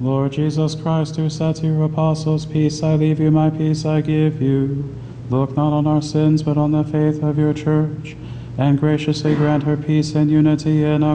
Lord Jesus Christ, who said to your apostles, "Peace I leave you, my peace I give you," look not on our sins, but on the faith of your church, and graciously grant her peace and unity in